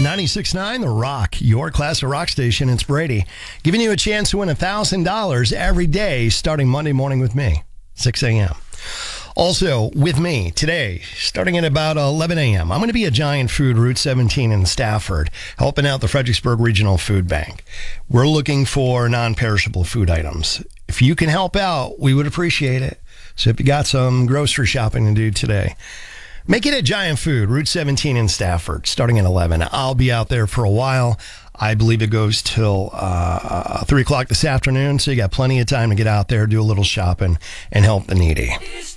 96.9 The Rock, your classic rock station. It's Brady, giving you a chance to win $1,000 every day starting Monday morning with me, 6 a.m. Also, with me today, starting at about 11 a.m., I'm going to be at Giant Food, Route 17 in Stafford, helping out the Fredericksburg Regional Food Bank. We're looking for non-perishable food items. If you can help out, we would appreciate it. So if you got some grocery shopping to do today, make it at Giant Food, Route 17 in Stafford, starting at 11. I'll be out there for a while. I believe it goes till 3 o'clock this afternoon, so you got plenty of time to get out there, do a little shopping, and help the needy.